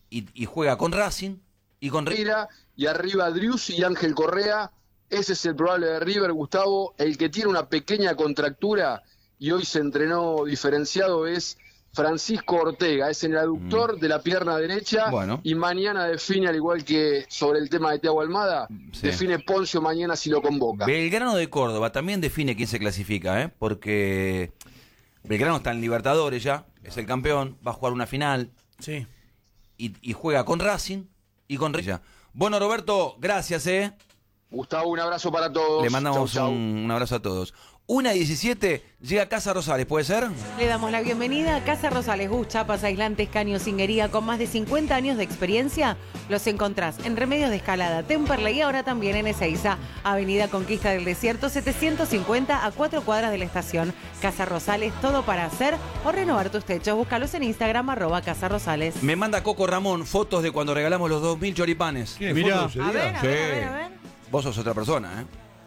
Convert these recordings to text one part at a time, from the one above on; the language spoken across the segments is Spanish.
y juega con Racing y con River, y arriba Driussi y Ángel Correa. Ese es el probable de River, Gustavo. El que tiene una pequeña contractura y hoy se entrenó diferenciado es Francisco Ortega, es en el aductor de la pierna derecha. Bueno. Y mañana define, al igual que sobre el tema de Thiago Almada, define Poncio mañana si lo convoca. Belgrano de Córdoba también define quién se clasifica, porque Belgrano está en Libertadores ya, es el campeón, va a jugar una final. Sí. Y juega con Racing y con River. Bueno, Roberto, gracias, Gustavo, un abrazo para todos. Le mandamos Chau, chau. un abrazo a todos. 1:17, llega Casa Rosales, ¿puede ser? Le damos la bienvenida a Casa Rosales, Gus, chapas, aislantes, caños, cinguería, con más de 50 años de experiencia. Los encontrás en Remedios de Escalada, Temperley y ahora también en Ezeiza, Avenida Conquista del Desierto, 750 a 4 cuadras de la estación. Casa Rosales, todo para hacer o renovar tus techos. Búscalos en Instagram, @Casa Rosales. Me manda Coco Ramón fotos de cuando regalamos los 2000 choripanes. Mirá, A ver, a ver, a ver. Vos sos otra persona,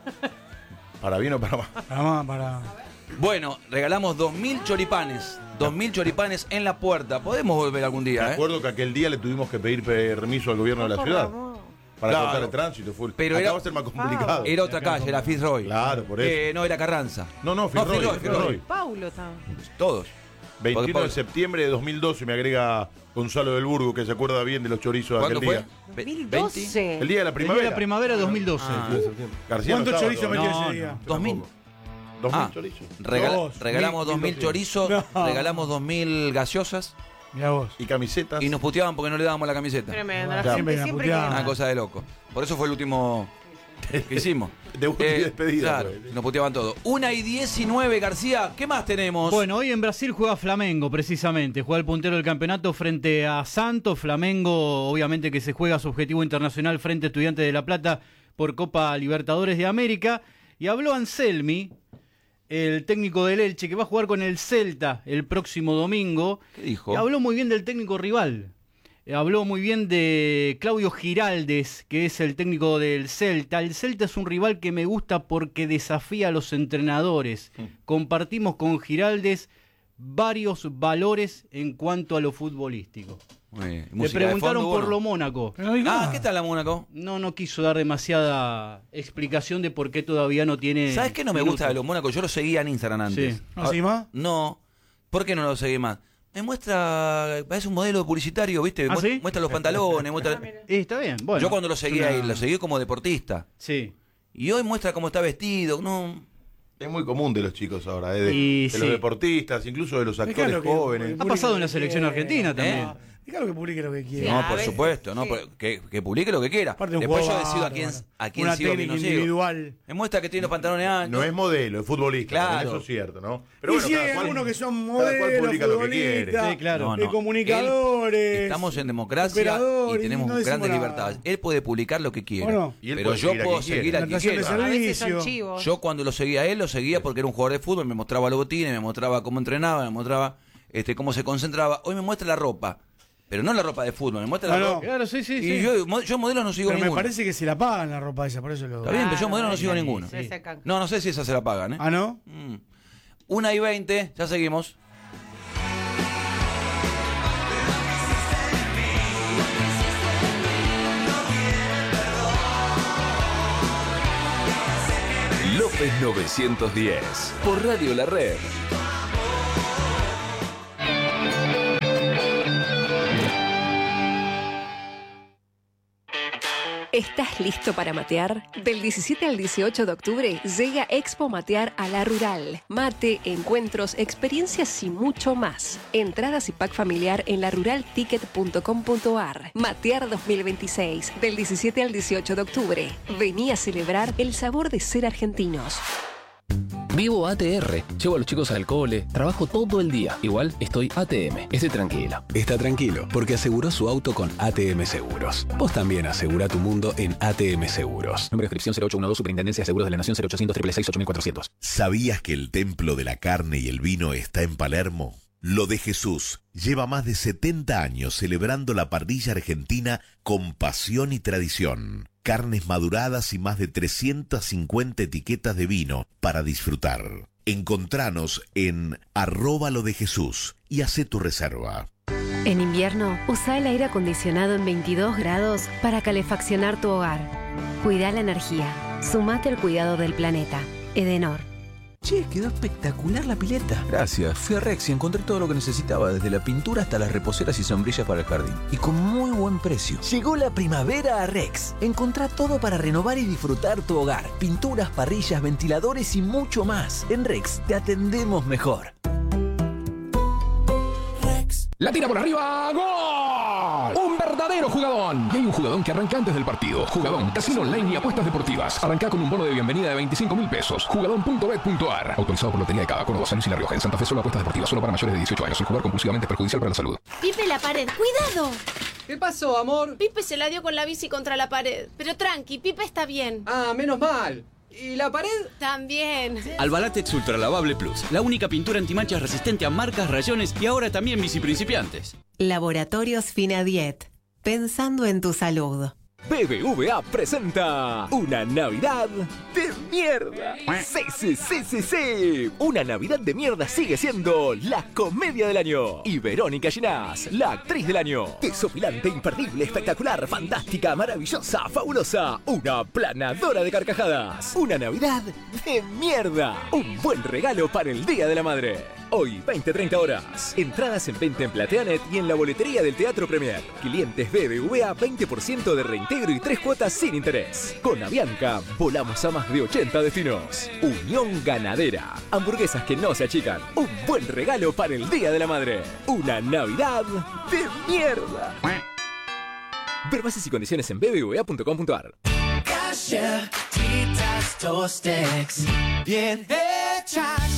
¿para bien o para mal? Para. Bueno, regalamos 2000 choripanes. 2000 choripanes en la puerta. Podemos volver algún día, Me acuerdo que aquel día le tuvimos que pedir permiso al gobierno de la ciudad para Claro. cortar el tránsito. Pero acá era- va a ser más complicado. Era otra calle, era Fitzroy. Claro, por eso. No, era Carranza. No, Fitzroy. Paulo está. Todos. 21 Porque- de septiembre de 2012, me agrega Gonzalo del Burgo, que se acuerda bien de los chorizos de ¿Cuándo aquel fue? día. 2012. El día de la El día primavera. de la primavera 2012. Ah. García no ¿Cuántos estaba chorizos todavía. metió No, ese día? 2000. 2000 chorizos. Regalamos 2000 chorizos, No. regalamos 2000 gaseosas Mirá vos. Y camisetas. y nos puteaban porque no le dábamos la camiseta. Tremendo. Claro. Siempre, Siempre siempre la queda. puteada. Una cosa de loco. Por eso fue el último que hicimos. Debut y despedida, Claro, pues. nos puteaban todo. 1:19, García. ¿Qué más tenemos? Bueno, hoy en Brasil juega Flamengo, precisamente. Juega el puntero del campeonato frente a Santos. Flamengo, obviamente, que se juega su objetivo internacional frente a Estudiantes de La Plata por Copa Libertadores de América. Y habló Anselmi, el técnico del Elche, que va a jugar con el Celta el próximo domingo. ¿Qué dijo? Y habló muy bien del técnico rival. Habló muy bien de Claudio Giraldes, que es el técnico del Celta. El Celta es un rival que me gusta porque desafía a los entrenadores. Compartimos con Giraldes varios valores en cuanto a lo futbolístico. Muy bien. Le Música de preguntaron fondo, por lo bueno. Mónaco. Pero no hay nada. ¿Qué tal la Mónaco? No quiso dar demasiada explicación de por qué todavía no tiene... ¿Sabes qué no me gusta de los Mónacos? Yo lo seguía en Instagram antes. Sí. ¿No seguís más? No. ¿Por qué no lo seguí más? Me muestra, parece un modelo publicitario, ¿viste? ¿Ah, sí? Muestra los pantalones, muestra... Está bien, bueno. Yo cuando lo seguía ahí, lo seguí como deportista. Sí. Y hoy muestra cómo está vestido, no... Es muy común de los chicos ahora, de Y los sí. deportistas, incluso de los actores Claro que- jóvenes. Ha pasado en la selección argentina también. Déjalo que publique lo que quiera. No, a por veces, supuesto, no, sí. que publique lo que quiera. Aparte, un Después yo juego decido bárbaro. a quién Una sigo, a quién técnica no sigo. individual. Me muestra que tiene los pantalones anchos. No es modelo, es futbolista. Claro. Eso es cierto, ¿no? Y sí, cada hay cual- algunos que son cada cual modelos, publica lo que quiere. futbolistas, Sí, claro. No, no. comunicadores. Estamos en democracia y operadores, tenemos no decimos grandes nada. libertades. Él puede publicar lo que quiera. Bueno. Y él Pero puede yo seguir a puedo quien quiera. seguir a quien Natación de quiera. A veces son servicio. chivos. Yo cuando lo seguía a él, lo seguía porque era un jugador de fútbol, me mostraba los botines, me mostraba cómo entrenaba, me mostraba cómo se concentraba. Hoy me muestra la ropa, pero no la ropa de fútbol, me muestra la No, no. ropa. Claro, sí. Y yo modelos no sigo Pero me ninguno. parece que se la pagan la ropa esa, por eso lo... Está bien, pero yo modelos no sigo sí, ninguno. se secan. No sé si esa se la pagan, ¿eh? Ah, ¿no? 1:20, ya seguimos. López 910 por Radio La Red. ¿Estás listo para matear? Del 17 al 18 de octubre llega Expo Matear a La Rural. Mate, encuentros, experiencias y mucho más. Entradas y pack familiar en laruralticket.com.ar. Matear 2026, del 17 al 18 de octubre. Vení a celebrar el sabor de ser argentinos. Vivo ATR, llevo a los chicos al cole, trabajo todo el día. Igual estoy ATM, estoy tranquilo. Está tranquilo, porque aseguró su auto con ATM Seguros. Vos también asegura tu mundo en ATM Seguros. Número de inscripción 0812, Superintendencia de Seguros de la Nación 0800 666 8400. ¿Sabías que el templo de la carne y el vino está en Palermo? Lo de Jesús lleva más de 70 años celebrando la parrilla argentina con pasión y tradición. Carnes maduradas y más de 350 etiquetas de vino para disfrutar. Encontranos en @lo de Jesús y hacé tu reserva. En invierno, usa el aire acondicionado en 22 grados para calefaccionar tu hogar. Cuida la energía. Sumate al cuidado del planeta. Edenor. Che, quedó espectacular la pileta. Gracias. Fui a Rex y encontré todo lo que necesitaba, desde la pintura hasta las reposeras y sombrillas para el jardín. Y con muy buen precio. Llegó la primavera a Rex. Encontrá todo para renovar y disfrutar tu hogar. Pinturas, parrillas, ventiladores y mucho más. En Rex te atendemos mejor. La tira por arriba, ¡gol! Un verdadero jugadón. Y hay un jugadón que arranca antes del partido. Jugadón, casino online y apuestas deportivas. Arranca con un bono de bienvenida de 25.000 pesos. Jugadón.bet.ar. Autorizado por Lotería de Cava, Córdoba, San Luis y La Rioja. En Santa Fe solo apuestas deportivas, solo para mayores de 18 años. El jugar compulsivamente es perjudicial para la salud. Pipe, la pared, cuidado. ¿Qué pasó, amor? Pipe se la dio con la bici contra la pared. Pero tranqui, Pipe está bien. Ah, menos mal. ¿Y la pared? También. Albalatex Ultra Lavable Plus, la única pintura antimanchas resistente a marcas, rayones y ahora también bici principiantes. Laboratorios Finadiet. Pensando en tu salud. BBVA presenta una Navidad de mierda. Sí. Una Navidad de mierda sigue siendo la comedia del año. Y Verónica Ginás, la actriz del año. Desopilante, imperdible, espectacular, fantástica, maravillosa, fabulosa. Una planadora de carcajadas. Una Navidad de mierda. Un buen regalo para el Día de la Madre. Hoy, 20-30 horas. Entradas en venta en Plateanet y en la boletería del Teatro Premier. Clientes BBVA, 20% de reintegro y 3 cuotas sin interés. Con Avianca, volamos a más de 80 destinos. Unión Ganadera. Hamburguesas que no se achican. Un buen regalo para el Día de la Madre. Una Navidad de mierda. Ver bases y condiciones en bbva.com.ar. Galletitas Tostex, bien hechas.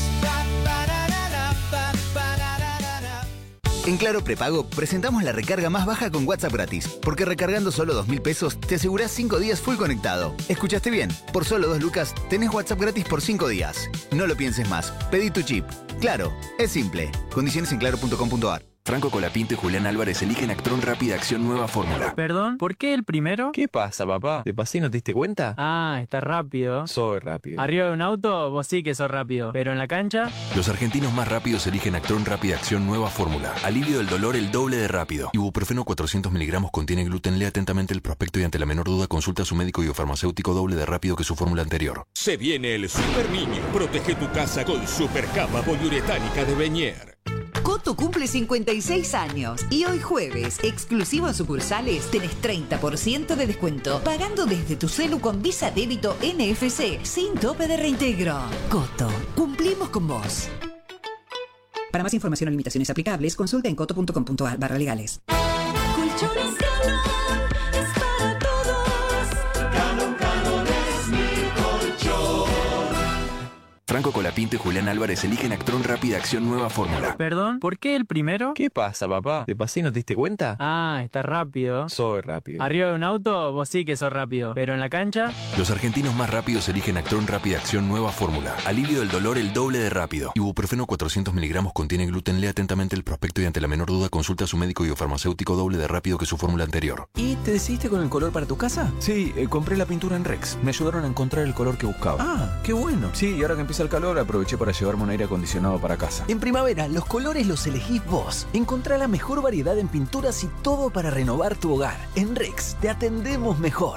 En Claro Prepago presentamos la recarga más baja con WhatsApp gratis, porque recargando solo 2.000 pesos te asegurás 5 días full conectado. ¿Escuchaste bien? Por solo 2 lucas tenés WhatsApp gratis por 5 días. No lo pienses más. Pedí tu chip. Claro, es simple. Condiciones en claro.com.ar. Franco Colapinto y Julián Álvarez eligen Actron Rápida Acción Nueva Fórmula. Perdón, ¿por qué el primero? ¿Qué pasa, papá? ¿Te pasé y no te diste cuenta? Ah, está rápido. Soy rápido. Arriba de un auto, vos sí que sos rápido. Pero en la cancha... Los argentinos más rápidos eligen Actron Rápida Acción Nueva Fórmula. Alivio del dolor el doble de rápido. Ibuprofeno 400 miligramos contiene gluten. Lea atentamente el prospecto y ante la menor duda consulta a su médico y o farmacéutico doble de rápido que su fórmula anterior. Se viene el Super Niño. Protege tu casa con Super Capa poliuretánica de Beñer. Coto cumple 56 años y hoy jueves, exclusivo en sucursales, tenés 30% de descuento pagando desde tu celu con Visa Débito NFC sin tope de reintegro. Coto, cumplimos con vos. Para más información o limitaciones aplicables, consulta en coto.com.ar/legales. Colchones Galón es para todos. Galón es mi colchón. Franco Colapinto y Julián Álvarez eligen Actron Rápida Acción Nueva Fórmula. Perdón, ¿por qué el primero? ¿Qué pasa, papá? ¿Te pasé y no te diste cuenta? Ah, está rápido. Soy rápido. Arriba de un auto, vos sí que sos rápido. Pero en la cancha... Los argentinos más rápidos eligen Actron Rápida Acción Nueva Fórmula. Alivio del dolor el doble de rápido. Ibuprofeno 400 miligramos contiene gluten. Lea atentamente el prospecto y ante la menor duda consulta a su médico y o farmacéutico doble de rápido que su fórmula anterior. ¿Y te decidiste con el color para tu casa? Sí, compré la pintura en Rex. Me ayudaron a encontrar el color que buscaba. Ah, qué bueno. Sí, y ahora que empieza el calor aproveché para llevarme un aire acondicionado para casa. En primavera, los colores los elegís vos. Encontrá la mejor variedad en pinturas y todo para renovar tu hogar. En Rex te atendemos mejor.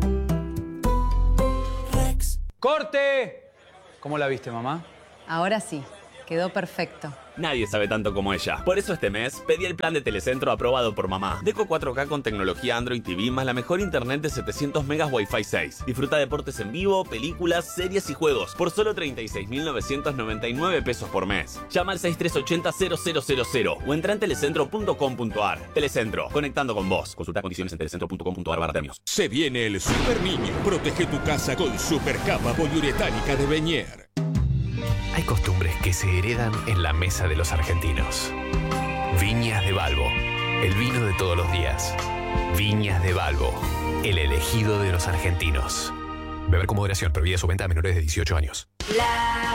Rex. ¡Corte! ¿Cómo la viste, mamá? Ahora sí, quedó perfecto. Nadie sabe tanto como ella. Por eso este mes pedí el plan de Telecentro aprobado por mamá. Deco 4K con tecnología Android TV más la mejor internet de 700 megas Wi-Fi 6. Disfruta deportes en vivo, películas, series y juegos por solo 36.999 pesos por mes. Llama al 6380-0000 o entra en telecentro.com.ar. Telecentro, conectando con vos. Consulta condiciones en telecentro.com.ar/premios. Se viene el Super Niño. Protege tu casa con Super Capa poliuretánica de Beñer. Hay costumbres que se heredan en la mesa de los argentinos. Viñas de Balbo, el vino de todos los días. Viñas de Balbo, el elegido de los argentinos. Beber con moderación, prohibida su venta a menores de 18 años.